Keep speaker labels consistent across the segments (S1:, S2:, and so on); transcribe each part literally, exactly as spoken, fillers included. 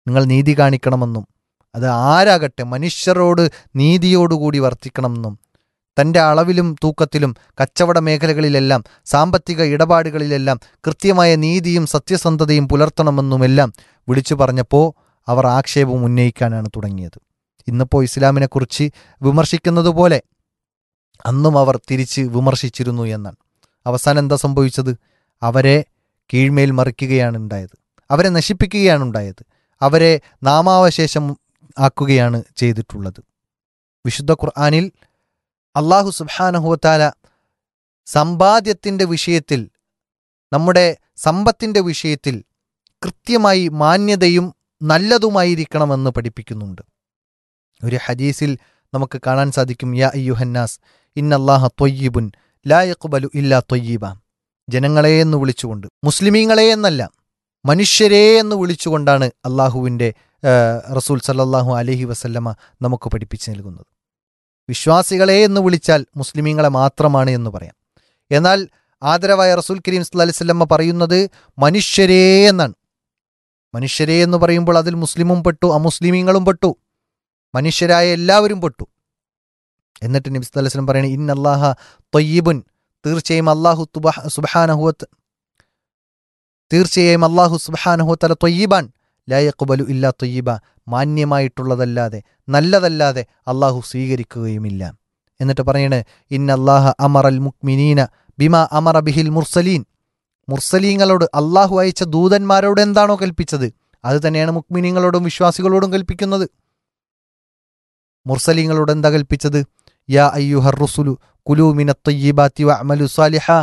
S1: നിങ്ങൾ നീതി കാണിക്കണമെന്നും അത് ആരാകട്ടെ മനുഷ്യരോട് നീതിയോടുകൂടി വർത്തിക്കണമെന്നും തൻ്റെ അളവിലും തൂക്കത്തിലും കച്ചവട മേഖലകളിലെല്ലാം സാമ്പത്തിക ഇടപാടുകളിലെല്ലാം കൃത്യമായ നീതിയും സത്യസന്ധതയും പുലർത്തണമെന്നുമെല്ലാം വിളിച്ചു പറഞ്ഞപ്പോൾ അവർ ആക്ഷേപം ഉന്നയിക്കാനാണ് തുടങ്ങിയത്. ഇന്നിപ്പോൾ ഇസ്ലാമിനെക്കുറിച്ച് വിമർശിക്കുന്നത് പോലെ അന്നും അവർ തിരിച്ച് വിമർശിച്ചിരുന്നു എന്നാണ്. അവസാനം എന്താ സംഭവിച്ചത്? അവരെ കീഴ്മേൽ മറിക്കുകയാണ് ഉണ്ടായത്, അവരെ നശിപ്പിക്കുകയാണ് ഉണ്ടായത്, അവരെ നാമാവശേഷം ആക്കുകയാണ് ചെയ്തിട്ടുള്ളത്. വിശുദ്ധ ഖുർആനിൽ അല്ലാഹു സുബ്ഹാനഹു വ തആല സമ്പാദ്യത്തിൻ്റെ വിഷയത്തിൽ, നമ്മുടെ സമ്പത്തിൻ്റെ വിഷയത്തിൽ കൃത്യമായി മാന്യതയും നല്ലതുമായിരിക്കണമെന്ന് പഠിപ്പിക്കുന്നുണ്ട്. ഒരു ഹദീസിൽ നമുക്ക് കാണാൻ സാധിക്കും, യാ അയ്യുഹന്നാസ് ഇന്നല്ലാഹ ത്വയ്യിബുൻ ലാ യഖ്ബലു ഇല്ലാ ത്വയ്യിബ. ജനങ്ങളെ എന്ന് വിളിച്ചുകൊണ്ട്, മുസ്ലിമീങ്ങളെ എന്നല്ല, മനുഷ്യരെ എന്ന് വിളിച്ചുകൊണ്ടാണ് അള്ളാഹുവിൻ്റെ റസൂൽ സല്ലല്ലാഹു അലൈഹി വസല്ലമ നമുക്ക് പഠിപ്പിച്ചു നൽകുന്നത്. വിശ്വാസികളെ എന്ന് വിളിച്ചാൽ മുസ്ലിമീങ്ങളെ മാത്രമാണ് എന്ന് പറയാം. എന്നാൽ ആദരവായ റസൂൽ കരീം സല്ലല്ലാഹു അലൈഹി വസല്ലമ പറയുന്നത് മനുഷ്യരെ എന്നാണ്. മനുഷ്യരെ എന്ന് പറയുമ്പോൾ അതിൽ മുസ്ലിമും പെട്ടു, അമുസ്ലിമീങ്ങളും പെട്ടു, മനുഷ്യരായ എല്ലാവരും പെട്ടു. എന്നിട്ട് നബി സല്ലല്ലാഹു അലൈഹി വസല്ലം പറയുന്നത് ഇന്നല്ലാഹ ത്വയ്യിബുൻ, തീർച്ചയായും അല്ലാഹു സുബ്ഹാനഹു വ തീർച്ചയായും അല്ലാഹു സുബ്ഹാനഹു വ തആല ത്വയ്യിബാൻ ലാ യഖ്ബലു ഇല്ലാ ത്വയ്യിബ, മാന്യമായിട്ടുള്ളതല്ലാതെ നല്ലതല്ലാതെ അള്ളാഹു സ്വീകരിക്കുകയുമില്ല. എന്നിട്ട് പറയണേ ഇന്നല്ലാഹ അമറൽ മുഅ്മിനീന ബിമാ അമറ ബിഹിൽ മുർസലീൻ, മുർസലീങ്ങളോട് അള്ളാഹു അയച്ച ദൂതന്മാരോട് എന്താണോ കൽപ്പിച്ചത് അത് തന്നെയാണ് മുഅ്മിനീങ്ങളോടും വിശ്വാസികളോടും കൽപ്പിക്കുന്നത്. മുർസലീങ്ങളോട് എന്താ കൽപ്പിച്ചത്? യാ അയ്യുഹർ റുസുലു കുലൂ മിനത്ത് ത്വയ്യിബാതി വഅമലു സാലിഹാ.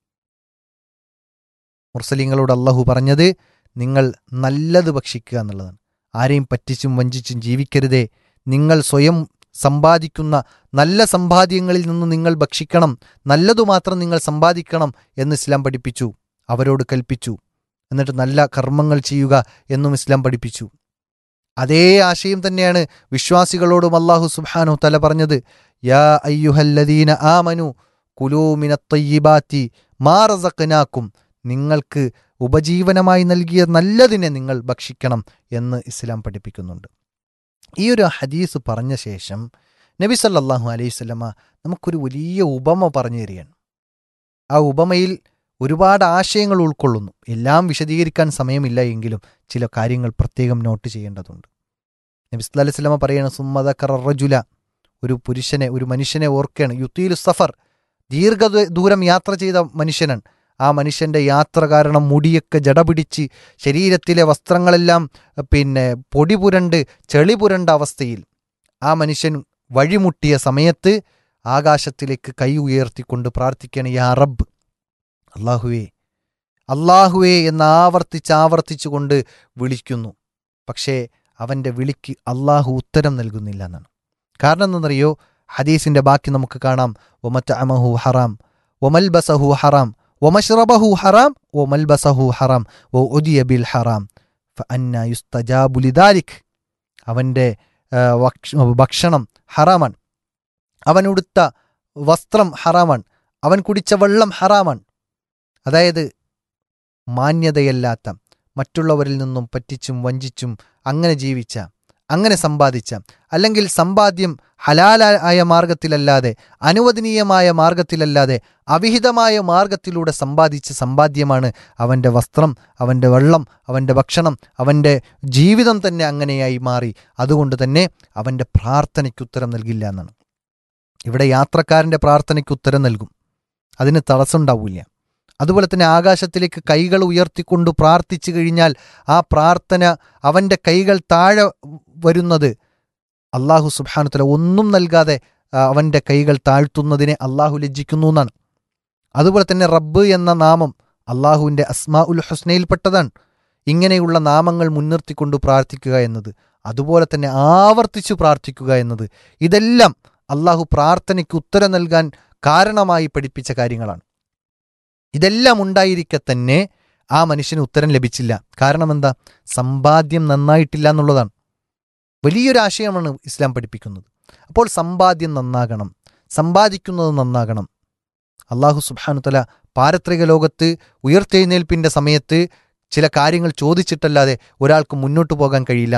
S1: മുർസലീങ്ങളോട് അള്ളാഹു പറഞ്ഞത് നിങ്ങൾ നല്ലത് ഭക്ഷിക്കുക എന്നുള്ളതാണ്. ആരെയും പറ്റിച്ചും വഞ്ചിച്ചും ജീവിക്കരുതേ, നിങ്ങൾ സ്വയം സമ്പാദിക്കുന്ന നല്ല സമ്പാദ്യങ്ങളിൽ നിന്ന് നിങ്ങൾ ഭക്ഷിക്കണം, നല്ലതു മാത്രം നിങ്ങൾ സമ്പാദിക്കണം എന്ന് ഇസ്ലാം പഠിപ്പിച്ചു, അവരോട് കൽപ്പിച്ചു. എന്നിട്ട് നല്ല കർമ്മങ്ങൾ ചെയ്യുക എന്നും ഇസ്ലാം പഠിപ്പിച്ചു. അതേ ആശയം തന്നെയാണ് വിശ്വാസികളോടും അല്ലാഹു സുബ്ഹാനഹു തആല പറഞ്ഞത്. യാ അയ്യുഹല്ലദീന ആമനു കുലൂ മിനത്ത് ത്വയ്യിബാതി മാ റസഖ്നാകും, നിങ്ങൾക്ക് ഉപജീവനമായി നൽകിയ നല്ലതിനെ നിങ്ങൾ ഭക്ഷിക്കണം എന്ന് ഇസ്ലാം പഠിപ്പിക്കുന്നുണ്ട്. ഈ ഒരു ഹദീസ് പറഞ്ഞ ശേഷം നബി സല്ലല്ലാഹു അലൈഹി വസല്ലമ നമുക്കൊരു വലിയ ഉപമ പറഞ്ഞു തരികയാണ്. ആ ഉപമയിൽ ഒരുപാട് ആശയങ്ങൾ ഉൾക്കൊള്ളുന്നു. എല്ലാം വിശദീകരിക്കാൻ സമയമില്ല എങ്കിലും ചില കാര്യങ്ങൾ പ്രത്യേകം നോട്ട് ചെയ്യേണ്ടതുണ്ട്. നബി സല്ലല്ലാഹു അലൈഹി വസല്ലമ പറയുകയാണ് സുമ്മ ദക്കറ റജുല, ഒരു പുരുഷനെ, ഒരു മനുഷ്യനെ ഓർക്കുകയാണ്. യുത്തീലു സഫർ, ദീർഘ ദൂരം യാത്ര ചെയ്ത മനുഷ്യനാണ്. ആ മനുഷ്യൻ്റെ യാത്ര കാരണം മുടിയൊക്കെ ജട പിടിച്ച് ശരീരത്തിലെ വസ്ത്രങ്ങളെല്ലാം പിന്നെ പൊടി പുരണ്ട് ചെളി പുരണ്ട അവസ്ഥയിൽ ആ മനുഷ്യൻ വഴിമുട്ടിയ സമയത്ത് ആകാശത്തിലേക്ക് കൈ ഉയർത്തിക്കൊണ്ട് പ്രാർത്ഥിക്കുകയാണ്, യാ റബ്ബ്, അള്ളാഹുവേ അള്ളാഹുവേ എന്ന് ആവർത്തിച്ച് ആവർത്തിച്ചുകൊണ്ട് വിളിക്കുന്നു. പക്ഷേ അവൻ്റെ വിളിക്ക് അള്ളാഹു ഉത്തരം നൽകുന്നില്ല എന്നാണ്. കാരണം എന്തെന്നറിയോ? ഹദീസിൻ്റെ ബാക്കി നമുക്ക് കാണാം. വമത്അമഹു ഹറാം വമൽബസഹു ഹറാം വമശ്റബഹു ഹറാം വമൽബസഹു ഹറാം വഉദിയ ബിൽ ഹറാം ഫഅന്ന യുസ്തജാബു ലിദാലിക്. അവൻ്റെ ഭക്ഷണം ഹറാമാണ്, അവൻ ഉടുത്ത വസ്ത്രം ഹറാമാണ്, അവൻ കുടിച്ച വെള്ളം ഹറാമാണ്. അതായത് മാന്യതയല്ലാത്ത, മറ്റുള്ളവരിൽ നിന്നും പറ്റിച്ചും വഞ്ചിച്ചും അങ്ങനെ ജീവിച്ച, അങ്ങനെ സമ്പാദിച്ച, അല്ലെങ്കിൽ സമ്പാദ്യം ഹലാലായ മാർഗത്തിലല്ലാതെ അനുവദനീയമായ മാർഗത്തിലല്ലാതെ അവിഹിതമായ മാർഗത്തിലൂടെ സമ്പാദിച്ച സമ്പാദ്യമാണ് അവൻ്റെ വസ്ത്രം, അവൻ്റെ വെള്ളം, അവൻ്റെ ഭക്ഷണം, അവൻ്റെ ജീവിതം തന്നെ അങ്ങനെയായി മാറി. അതുകൊണ്ട് തന്നെ അവൻ്റെ പ്രാർത്ഥനയ്ക്ക് ഉത്തരം നൽകില്ല എന്നാണ്. ഇവിടെ യാത്രക്കാരൻ്റെ പ്രാർത്ഥനയ്ക്ക് ഉത്തരം നൽകും, അതിന് തടസ്സമുണ്ടാവില്ല. അതുപോലെ തന്നെ ആകാശത്തിലേക്ക് കൈകൾ ഉയർത്തിക്കൊണ്ട് പ്രാർത്ഥിച്ചു കഴിഞ്ഞാൽ ആ പ്രാർത്ഥന, അവൻ്റെ കൈകൾ താഴെ വരുന്നത് അള്ളാഹു സുബ്ഹാനഹു വ തആല ഒന്നും നൽകാതെ അവൻ്റെ കൈകൾ താഴ്ത്തുന്നതിനെ അള്ളാഹു ലജ്ജിക്കുന്നു എന്നാണ്. അതുപോലെ തന്നെ റബ്ബ് എന്ന നാമം അള്ളാഹുവിൻ്റെ അസ്മാ ഉൽ ഹുസ്നയിൽപ്പെട്ടതാണ്. ഇങ്ങനെയുള്ള നാമങ്ങൾ മുൻനിർത്തിക്കൊണ്ട് പ്രാർത്ഥിക്കുക എന്നത്, അതുപോലെ തന്നെ ആവർത്തിച്ചു പ്രാർത്ഥിക്കുക എന്നത്, ഇതെല്ലാം അള്ളാഹു പ്രാർത്ഥനയ്ക്ക് ഉത്തരം നൽകാൻ കാരണമായി പഠിപ്പിച്ച കാര്യങ്ങളാണ്. ഇതെല്ലാം ഉണ്ടായിരിക്കെ തന്നെ ആ മനുഷ്യന് ഉത്തരം ലഭിച്ചില്ല. കാരണം എന്താ? സമ്പാദ്യം നന്നായിട്ടില്ല എന്നുള്ളതാണ്. വലിയൊരു ആശയമാണ് ഇസ്ലാം പഠിപ്പിക്കുന്നത്. അപ്പോൾ സമ്പാദ്യം നന്നാകണം, സമ്പാദിക്കുന്നത് നന്നാകണം. അള്ളാഹു സുബ്ഹാനഹു തആല പാരത്രിക ലോകത്ത് ഉയർത്തെഴുന്നേൽപ്പിൻ്റെ സമയത്ത് ചില കാര്യങ്ങൾ ചോദിച്ചിട്ടല്ലാതെ ഒരാൾക്ക് മുന്നോട്ട് പോകാൻ കഴിയില്ല.